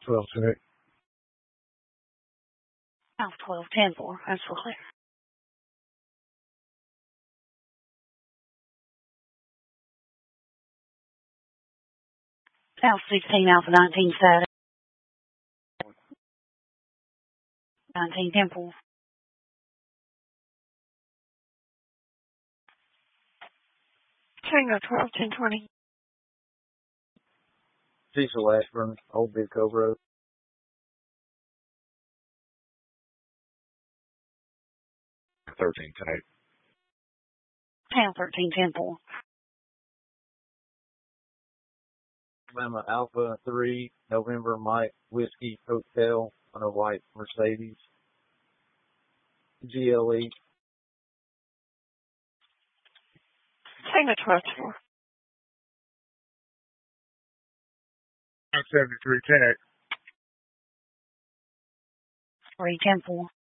12-10. South 12-10-4. That's for clear. South 16 Alpha 19 static. 19-10-4. Tango 12-10-20. Cecil Ashburn, Old Big Cove Road. Thirteen tonight. Town 13-10-4. Lima Alpha 3, November Mike Whiskey Hotel on a white Mercedes. GLE. Tango 12-4. 73 Tech. 3-10-4.